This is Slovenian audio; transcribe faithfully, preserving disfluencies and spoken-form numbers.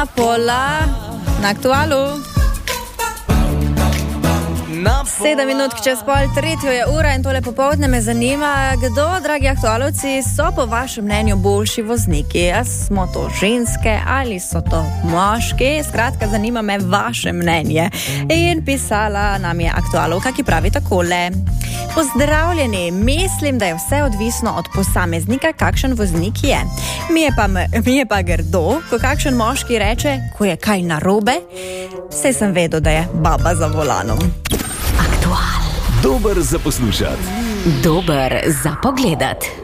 ena pola na Aktualu. Sedem minut čez pol tretjo je ura in tole popoldne me zanima, kdo, dragi aktualovci, so po vašem mnenju boljši vozniki. A smo to ženske ali so to moški? Skratka, zanima me vaše mnenje. In pisala nam je aktualovka, ki pravi takole. Pozdravljeni, mislim, da je vse odvisno od posameznika, kakšen voznik je. Mi je pa, mi je pa grdo, ko kakšen moški reče, ko je kaj narobe, saj sem vedel, da je baba za volanom. Dober za poslušati. Dober za pogledati.